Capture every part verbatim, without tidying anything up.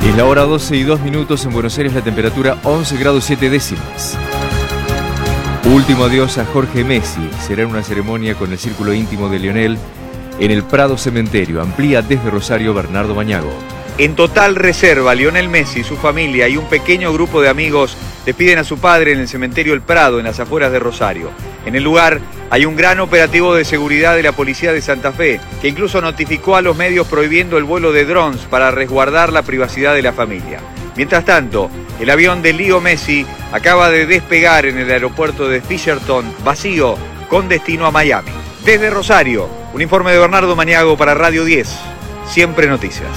Es la hora doce y dos minutos en Buenos Aires, la temperatura once grados siete décimas. Último adiós a Jorge Messi. Será en una ceremonia con el círculo íntimo de Lionel en el Prado Cementerio. Amplía desde Rosario Bernardo Bañago. En total reserva, Lionel Messi, su familia y un pequeño grupo de amigos despiden a su padre en el cementerio El Prado, en las afueras de Rosario. En el lugar hay un gran operativo de seguridad de la policía de Santa Fe, que incluso notificó a los medios prohibiendo el vuelo de drones para resguardar la privacidad de la familia. Mientras tanto, el avión de Leo Messi acaba de despegar en el aeropuerto de Fisherton, vacío, con destino a Miami. Desde Rosario, un informe de Bernardo Maniago para Radio diez, Siempre Noticias.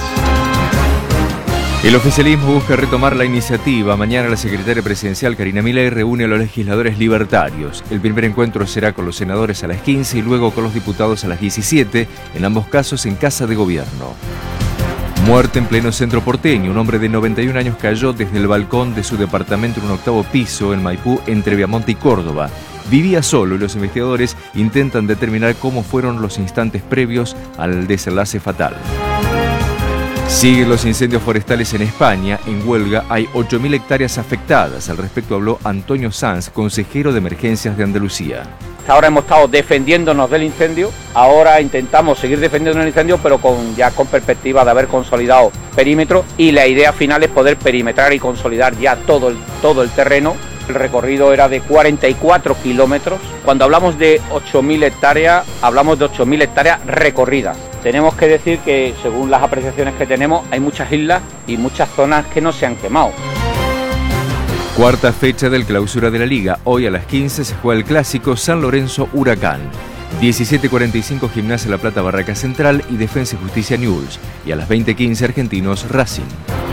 El oficialismo busca retomar la iniciativa. Mañana la secretaria presidencial Karina Milei reúne a los legisladores libertarios. El primer encuentro será con los senadores a las quince y luego con los diputados a las diecisiete, en ambos casos en Casa de Gobierno. Muerte en pleno centro porteño. Un hombre de noventa y un años cayó desde el balcón de su departamento en un octavo piso en Maipú, entre Viamonte y Córdoba. Vivía solo y los investigadores intentan determinar cómo fueron los instantes previos al desenlace fatal. Siguen los incendios forestales en España. En huelga hay ocho mil hectáreas afectadas. Al respecto habló Antonio Sanz, consejero de emergencias de Andalucía. Ahora hemos estado defendiéndonos del incendio, ahora intentamos seguir defendiendo el incendio, pero con ya con perspectiva de haber consolidado perímetro, y la idea final es poder perimetrar y consolidar ya todo el, todo el terreno. El recorrido era de cuarenta y cuatro kilómetros. Cuando hablamos de ocho mil hectáreas, hablamos de ocho mil hectáreas recorridas. Tenemos que decir que, según las apreciaciones que tenemos, hay muchas islas y muchas zonas que no se han quemado. Cuarta fecha del clausura de la Liga. Hoy a las quince se juega el clásico San Lorenzo Huracán. diecisiete cuarenta y cinco Gimnasia La Plata Barraca Central y Defensa y Justicia Newell's. Y a las veinte quince Argentinos Racing.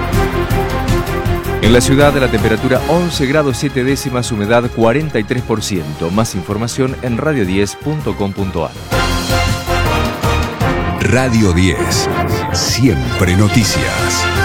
En la ciudad de la temperatura once grados siete décimas, humedad cuarenta y tres por ciento. Más información en radio diez punto com punto a r. Radio diez. Siempre noticias.